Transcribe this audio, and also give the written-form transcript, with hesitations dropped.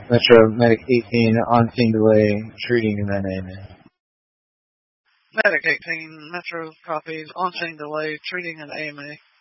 Metro Medic 18 on scene delay, treating and then AMA. Medic 18, Metro copies, on scene delay, treating an AMA.